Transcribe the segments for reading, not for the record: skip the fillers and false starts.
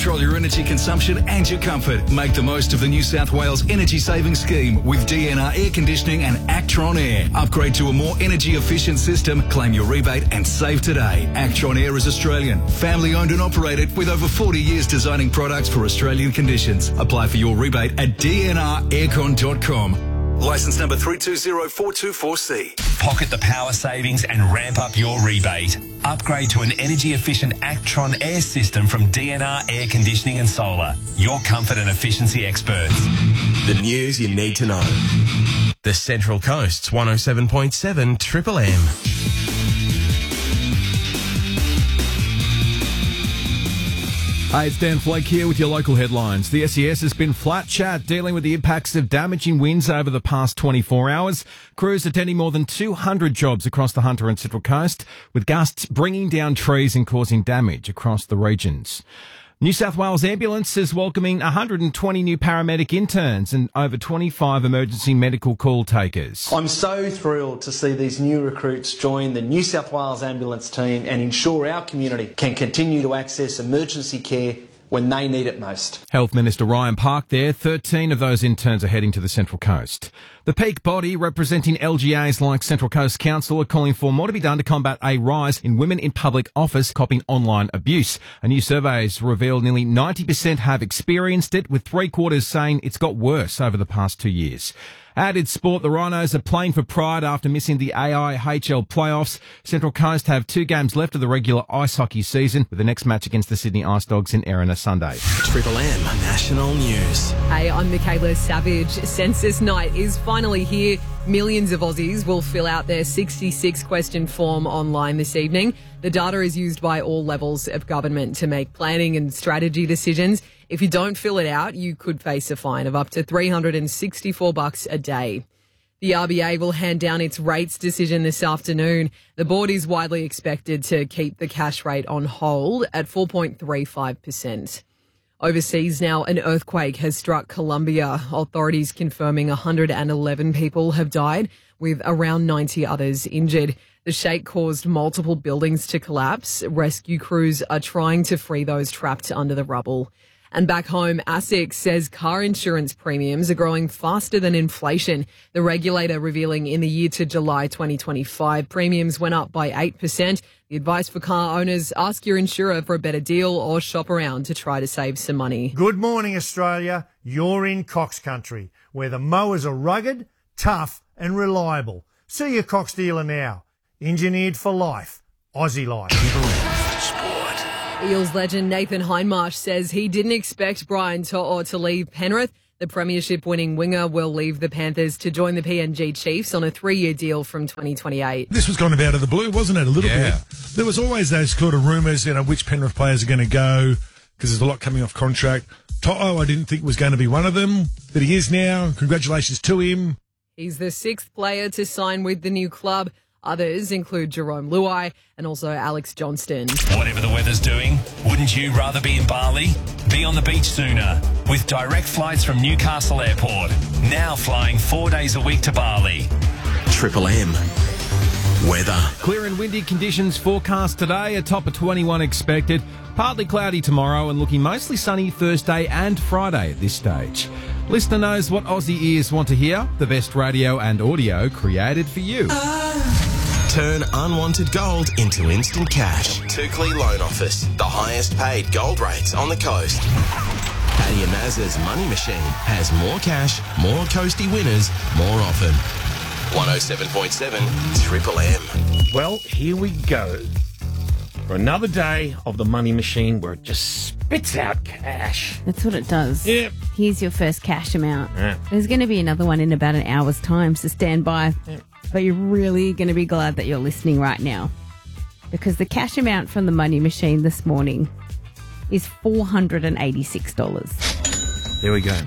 Control your energy consumption and your comfort. Make the most of the New South Wales Energy Saving Scheme with DNR Air Conditioning and Actron Air. Upgrade to a more energy efficient system, claim your rebate and save today. Actron Air is Australian, family owned and operated with over 40 years designing products for Australian conditions. Apply for your rebate at dnraircon.com. Licence number 320424C. Pocket the power savings and ramp up your rebate. Upgrade to an energy-efficient Actron Air system from DNR Air Conditioning and Solar. Your comfort and efficiency experts. The news you need to know. The Central Coast's 107.7 Triple M. Hey, it's Dan Flake here with your local headlines. The SES has been flat chat dealing with the impacts of damaging winds over the past 24 hours. Crews attending more than 200 jobs across the Hunter and Central Coast, with gusts bringing down trees and causing damage across the regions. New South Wales Ambulance is welcoming 120 new paramedic interns and over 25 emergency medical call takers. I'm so thrilled to see these new recruits join the New South Wales Ambulance team and ensure our community can continue to access emergency care when they need it most. Health Minister Ryan Park there. 13 of those interns are heading to the Central Coast. The peak body representing LGAs like Central Coast Council are calling for more to be done to combat a rise in women in public office copying online abuse. A new survey has revealed nearly 90% have experienced it, with 3/4 saying it's got worse over the past 2 years. Added sport, the Rhinos are playing for pride after missing the AIHL playoffs. Central Coast have 2 games left of the regular ice hockey season, with the next match against the Sydney Ice Dogs in Erina Sunday. Triple M National News. Hey, I'm Michaela Savage. Census night is finally here. Millions of Aussies will fill out their 66-question form online this evening. The data is used by all levels of government to make planning and strategy decisions. If you don't fill it out, you could face a fine of up to $364 a day. The RBA will hand down its rates decision this afternoon. The board is widely expected to keep the cash rate on hold at 4.35%. Overseas now, an earthquake has struck Colombia. Authorities confirming 111 people have died, with around 90 others injured. The shake caused multiple buildings to collapse. Rescue crews are trying to free those trapped under the rubble. And back home, ASIC says car insurance premiums are growing faster than inflation. The regulator revealing in the year to July 2025, premiums went up by 8%. The advice for car owners: ask your insurer for a better deal or shop around to try to save some money. Good morning, Australia. You're in Cox Country, where the mowers are rugged, tough and reliable. See your Cox dealer now. Engineered for life. Aussie life. Eels legend Nathan Hindmarsh says he didn't expect Brian To'o to leave Penrith. The premiership-winning winger will leave the Panthers to join the PNG Chiefs on a 3-year deal from 2028. This was kind of out of the blue, wasn't it, a little bit? There was always those sort of rumours, which Penrith players are going to go, because there's a lot coming off contract. To'o, I didn't think was going to be one of them, but he is now. Congratulations to him. He's the 6th player to sign with the new club. Others include Jerome Luai and also Alex Johnston. Whatever the weather's doing, wouldn't you rather be in Bali? Be on the beach sooner with direct flights from Newcastle Airport. Now flying 4 days a week to Bali. Triple M weather. Clear and windy conditions forecast today. A top of 21 expected. Partly cloudy tomorrow and looking mostly sunny Thursday and Friday at this stage. Listener knows what Aussie ears want to hear. The best radio and audio created for you. Turn unwanted gold into instant cash. Tukli Loan Office, the highest paid gold rates on the coast. Paddy Mazza's Money Machine has more cash, more coasty winners, more often. 107.7 Triple M. Well, here we go. For another day of the Money Machine where it just spits out cash. That's what it does. Yep. Here's your first cash amount. Yeah. There's going to be another one in about an hour's time, so stand by. Yep. But you're really going to be glad that you're listening right now, because the cash amount from the Money Machine this morning is $486. There we go.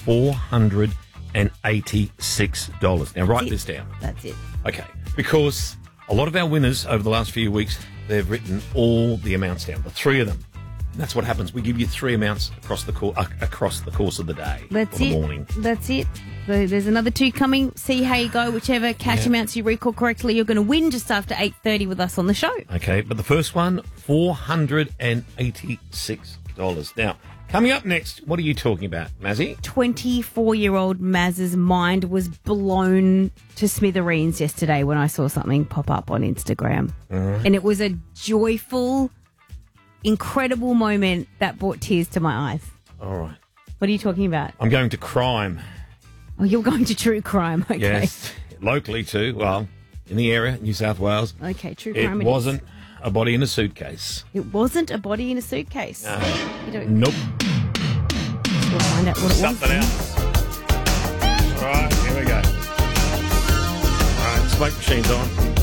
$486. Now write this down. That's it. Okay. Because a lot of our winners over the last few weeks, they've written all the amounts down, the 3 of them. That's what happens. We give you 3 amounts across the course of the day. That's or the it. morning. That's it. So there's another 2 coming. See how you go. Whichever cash amounts you recall correctly, you're going to win just after 8:30 with us on the show. Okay, but the first one, $486. Now, coming up next, what are you talking about, Mazzy? 24-year-old Maz's mind was blown to smithereens yesterday when I saw something pop up on Instagram. And it was a joyful, incredible moment that brought tears to my eyes. All right. What are you talking about? I'm going to crime. Oh, you're going to true crime. Okay. Yes, locally too. Well, in the area, New South Wales. Okay, true crime. It wasn't a body in a suitcase. It wasn't a body in a suitcase. No. You don't Nope. we'll find out what it Something was. else. All right, here we go. All right, smoke machine's on.